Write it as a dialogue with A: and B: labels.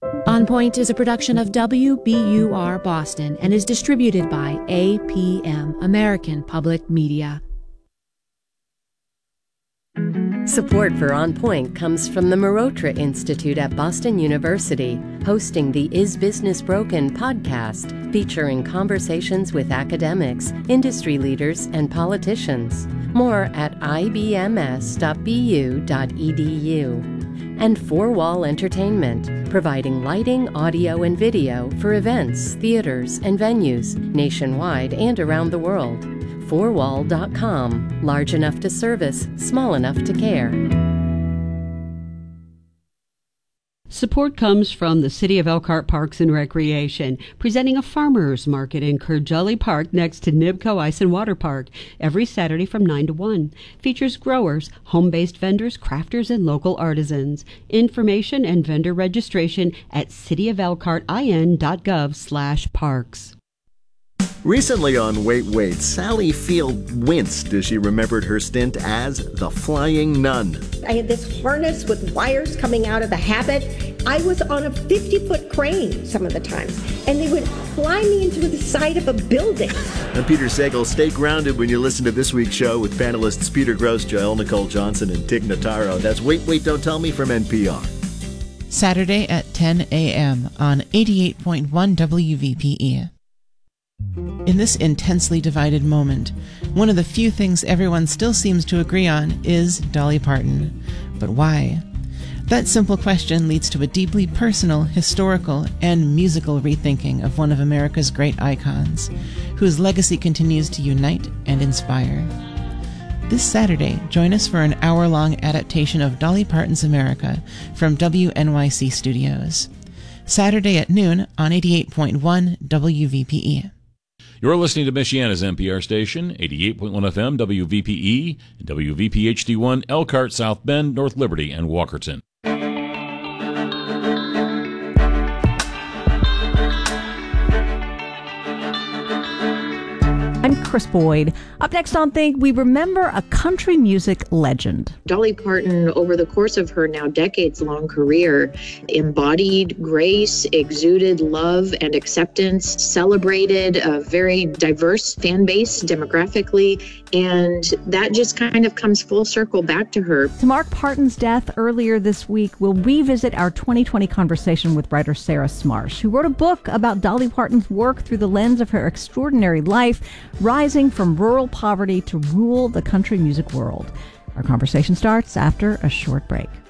A: On Point is a production of WBUR Boston and is distributed by APM, American Public Media.
B: Support for On Point comes from the Marotra Institute at Boston University, hosting the Is Business Broken podcast, featuring conversations with academics, industry leaders, and politicians. More at ibms.bu.edu. And Four Wall Entertainment, providing lighting, audio, and video for events, theaters, and venues nationwide and around the world. Fourwall.com, large enough to service, small enough to care.
C: Support comes from the City of Elkhart Parks and Recreation, presenting a farmers market in Curjully Park next to Nibco Ice and Water Park every Saturday from 9 to 1. Features growers, home-based vendors, crafters, and local artisans. Information and vendor registration at cityofelkhartin.gov/parks.
D: Recently on Wait, Sally Field winced as she remembered her stint as the Flying Nun.
E: I had this harness with wires coming out of the habit. I was on a 50-foot crane some of the times, and they would fly me into the side of a building.
D: I'm Peter Sagal. Stay grounded when you listen to this week's show with panelists Peter Grosz, Joelle Nicole Johnson, and Tig Notaro. That's Wait, Don't Tell Me from NPR.
F: Saturday at 10 a.m. on 88.1 WVPE. In this intensely divided moment, one of the few things everyone still seems to agree on is Dolly Parton. But why? That simple question leads to a deeply personal, historical, and musical rethinking of one of America's great icons, whose legacy continues to unite and inspire. This Saturday, join us for an hour-long adaptation of Dolly Parton's America from WNYC Studios. Saturday at noon on 88.1 WVPE.
G: You're listening to Michiana's NPR station, 88.1 FM, WVPE, and WVPHD1, Elkhart, South Bend, North Liberty, and Walkerton.
H: I'm Chris Boyd. Up next on Think, we remember a country music legend.
I: Dolly Parton, over the course of her now decades-long career, embodied grace, exuded love and acceptance, celebrated a very diverse fan base demographically, and that just kind of comes full circle back to her.
H: To mark Parton's death earlier this week, we'll revisit our 2020 conversation with writer Sarah Smarsh, who wrote a book about Dolly Parton's work through the lens of her extraordinary life, rising from rural poverty to rule the country music world. Our conversation starts after a short break.